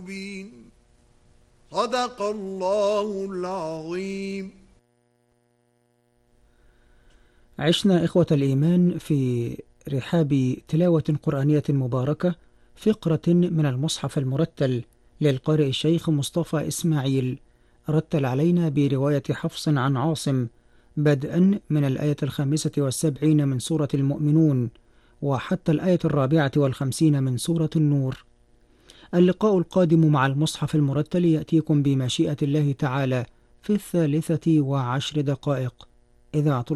صدق الله العظيم. عشنا إخوة الإيمان في رحاب تلاوة قرآنية مباركة فقرة من المصحف المرتل للقارئ الشيخ مصطفى إسماعيل، رتل علينا برواية حفص عن عاصم بدءا من الآية 75 من سورة المؤمنون وحتى الآية 54 من سورة النور. اللقاء القادم مع المصحف المرتل يأتيكم بمشيئة الله تعالى في 13:10. إذاعة